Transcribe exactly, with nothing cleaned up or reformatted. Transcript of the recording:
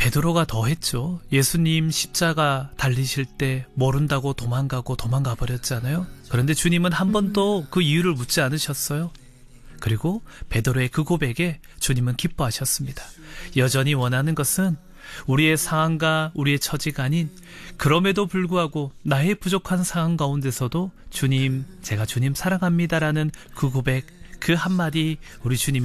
베드로가 더했죠. 예수님 십자가 달리실 때 모른다고 도망가고 도망가 버렸잖아요. 그런데 주님은 한 번도 그 이유를 묻지 않으셨어요. 그리고 베드로의 그 고백에 주님은 기뻐하셨습니다. 여전히 원하는 것은 우리의 상황과 우리의 처지가 아닌, 그럼에도 불구하고 나의 부족한 상황 가운데서도 주님, 제가 주님 사랑합니다라는 그 고백, 그 한마디 우리 주님이